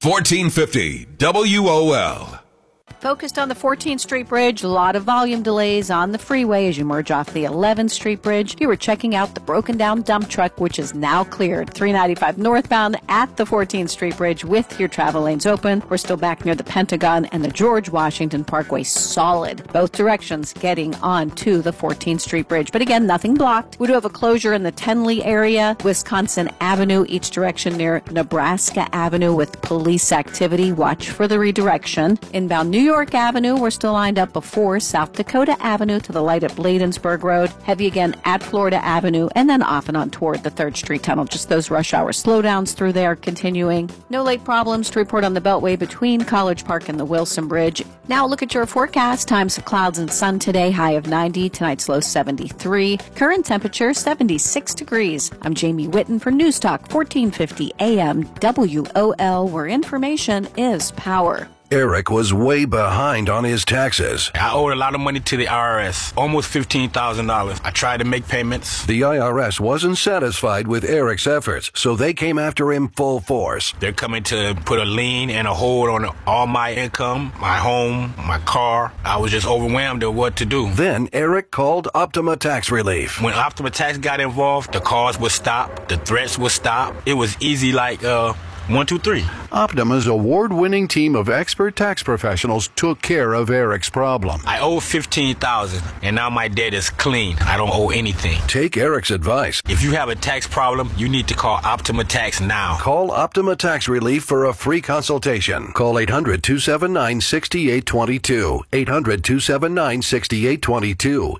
1450 WOL. Focused on the 14th Street Bridge, a lot of volume delays on the freeway as you merge off the 11th Street Bridge. You were checking out the broken down dump truck, which is now cleared. 395 northbound at the 14th Street Bridge with your travel lanes open. We're still back near the Pentagon and the George Washington Parkway solid. Both directions getting on to the 14th Street Bridge. But again, nothing blocked. We do have a closure in the Tenley area, Wisconsin Avenue, each direction near Nebraska Avenue with police activity. Watch for the redirection. Inbound New York Avenue, we're still lined up before South Dakota Avenue to the light at Bladensburg Road. Heavy again at Florida Avenue and then off and on toward the 3rd Street Tunnel. Just those rush hour slowdowns through there continuing. No late problems to report on the Beltway between College Park and the Wilson Bridge. Now look at your forecast. Times of clouds and sun today, high of 90. Tonight's low 73. Current temperature 76 degrees. I'm Jamie Whitten for News Talk 1450 AM WOL, where information is power. Eric was way behind on his taxes. I owed a lot of money to the IRS, almost $15,000. I tried to make payments. The IRS wasn't satisfied with Eric's efforts, so they came after him full force. They're coming to put a lien and a hold on all my income, my home, my car. I was just overwhelmed at what to do. Then Eric called Optima Tax Relief. When Optima Tax got involved, the calls would stop, the threats would stop. It was easy like 1, 2, 3. Optima's award-winning team of expert tax professionals took care of Eric's problem. I owe $15,000, and now my debt is clean. I don't owe anything. Take Eric's advice. If you have a tax problem, you need to call Optima Tax now. Call Optima Tax Relief for a free consultation. Call 800-279-6822. 800-279-6822.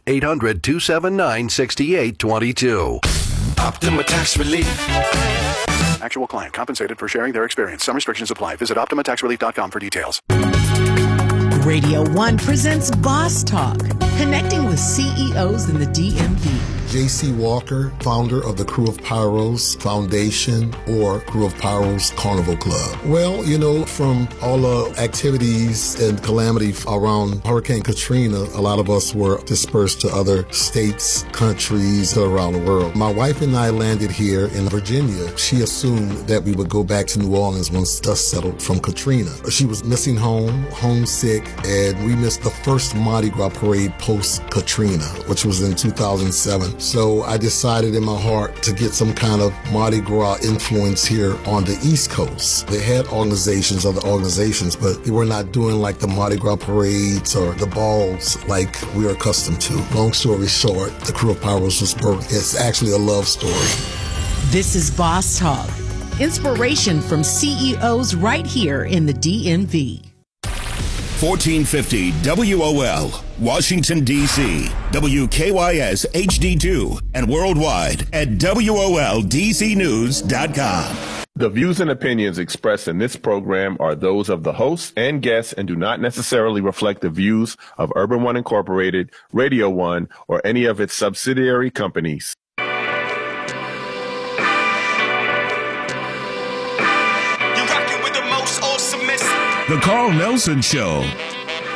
800-279-6822. Optima Tax Relief. Actual client compensated for sharing their experience. Some restrictions apply. Visit OptimaTaxRelief.com for details. Radio 1 presents Boss Talk, connecting with CEOs in the DMV. J.C. Walker, founder of the Crew of Pyros Foundation or Crew of Pyros Carnival Club. Well, you know, from all the activities and calamity around Hurricane Katrina, a lot of us were dispersed to other states, countries around the world. My wife and I landed here in Virginia. She assumed that we would go back to New Orleans once dust settled from Katrina. She was missing home, homesick, and we missed the first Mardi Gras parade post-Katrina, which was in 2007. So I decided in my heart to get some kind of Mardi Gras influence here on the East Coast. They had organizations, other organizations, but they were not doing like the Mardi Gras parades or the balls like we're accustomed to. Long story short, the Crew of Pyros was birthed. It's actually a love story. This is Boss Talk, inspiration from CEOs right here in the DMV. 1450 WOL, Washington, D.C., WKYS HD2, and worldwide at WOLDCnews.com. The views and opinions expressed in this program are those of the hosts and guests and do not necessarily reflect the views of Urban One Incorporated, Radio One, or any of its subsidiary companies. The Carl Nelson Show